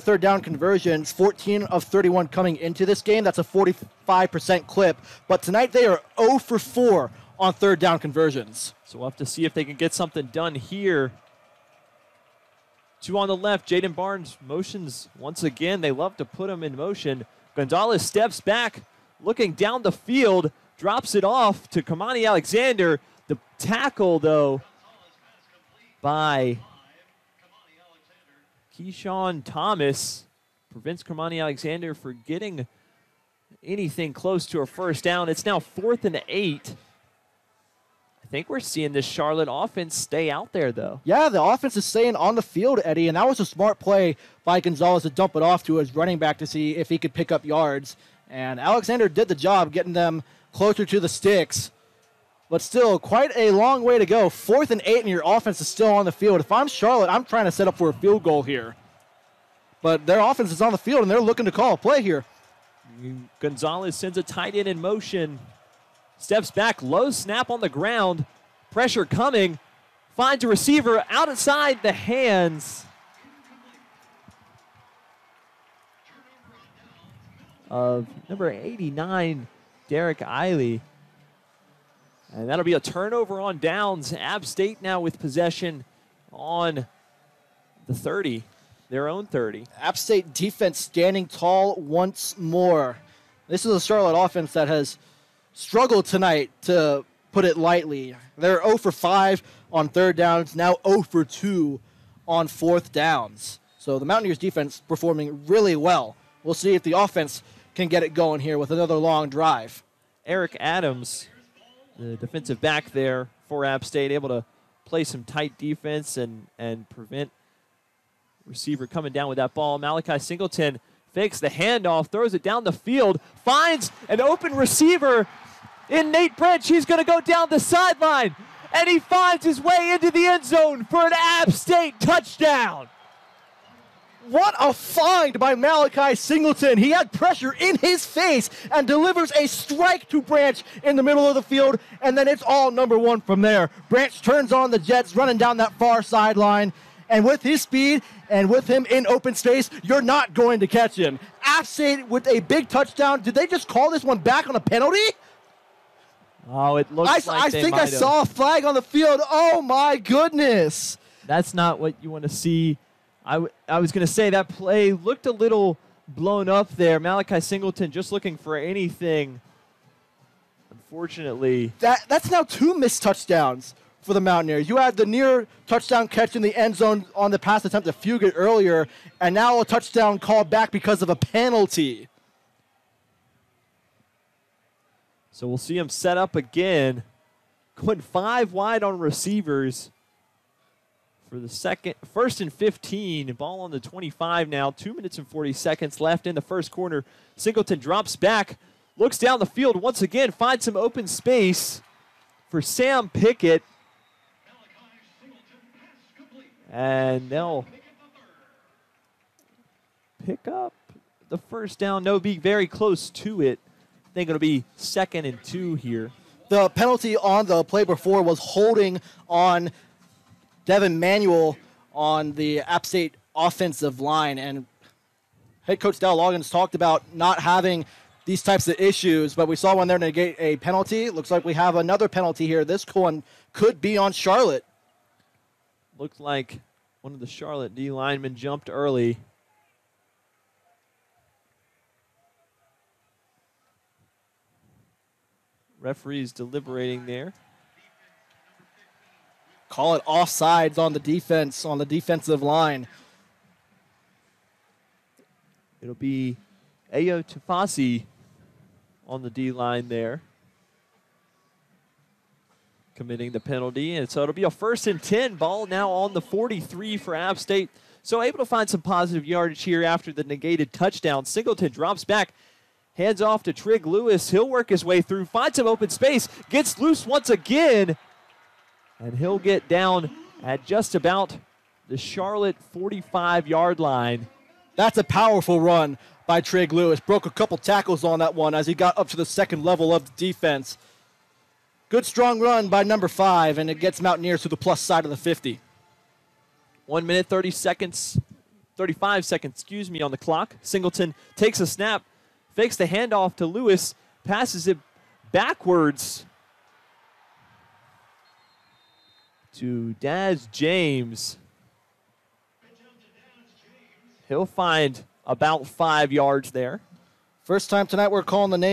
third down conversions, 14 of 31 coming into this game. That's a 45% clip. But tonight they are 0 for 4 on third down conversions. So we'll have to see if they can get something done here. 2 on the left. Jaden Barnes motions once again. They love to put him in motion. Gonzalez steps back, looking down the field, drops it off to Kamani Alexander. The tackle, though, by Keyshawn Thomas prevents Kamani Alexander from getting anything close to a first down. It's now 4th and 8. I think we're seeing this Charlotte offense stay out there, though. Yeah, the offense is staying on the field, Eddie, and that was a smart play by Gonzalez to dump it off to his running back to see if he could pick up yards. And Alexander did the job getting them closer to the sticks. But still, quite a long way to go. 4th and 8, and your offense is still on the field. If I'm Charlotte, I'm trying to set up for a field goal here. But their offense is on the field, and they're looking to call a play here. Gonzalez sends a tight end in motion. Steps back, low snap on the ground. Pressure coming. Finds a receiver outside the hands of number 89, Derek Eiley. And that'll be a turnover on downs. App State now with possession on the 30, their own 30. App State defense standing tall once more. This is a Charlotte offense that has struggled tonight, to put it lightly. They're 0 for 5 on third downs, now 0 for 2 on fourth downs. So the Mountaineers defense performing really well. We'll see if the offense can get it going here with another long drive. Eric Adams, the defensive back there for App State, able to play some tight defense and prevent receiver coming down with that ball. Malachi Singleton fakes the handoff, throws it down the field, finds an open receiver in Nate Branch. He's going to go down the sideline, and he finds his way into the end zone for an App State touchdown. What a find by Malachi Singleton. He had pressure in his face and delivers a strike to Branch in the middle of the field, and then it's all number one from there. Branch turns on the Jets, running down that far sideline, and with his speed and with him in open space, you're not going to catch him. App State with a big touchdown. Did they just call this one back on a penalty? Oh, it looks like I think I saw a flag on the field. Oh, my goodness. That's not what you want to see. I was going to say that play looked a little blown up there. Malachi Singleton just looking for anything. Unfortunately. That's now 2 missed touchdowns for the Mountaineers. You had the near touchdown catch in the end zone on the pass attempt to Fugit earlier, and now a touchdown called back because of a penalty. So we'll see him set up again. Going 5 wide on receivers. For the first and 15, ball on the 25 now. 2 minutes and 40 seconds left in the first quarter. Singleton drops back, looks down the field once again, finds some open space for Sam Pickett. And they'll pick up the first down. No, be very close to it. I think it'll be 2nd and 2 here. The penalty on the play before was holding on Devin Manuel on the App State offensive line, and head coach Dal Loggins talked about not having these types of issues, but we saw when they're negate a penalty. Looks like we have another penalty here. This one could be on Charlotte. Looked like one of the Charlotte D linemen jumped early. Referees deliberating there. Call it offsides on the defense, on the defensive line. It'll be Ayo Tafasi on the D-line there, committing the penalty. And so it'll be a 1st and 10, ball now on the 43 for App State. So able to find some positive yardage here after the negated touchdown. Singleton drops back, hands off to Trig Lewis. He'll work his way through, finds some open space, gets loose once again, and he'll get down at just about the Charlotte 45-yard line. That's a powerful run by Trig Lewis. Broke a couple tackles on that one as he got up to the second level of the defense. Good strong run by number 5, and it gets Mountaineers to the plus side of the 50. 1 minute, 30 seconds 35 seconds, on the clock. Singleton takes a snap, fakes the handoff to Lewis, passes it backwards to Daz James. He'll find about 5 yards there. First time tonight we're calling the name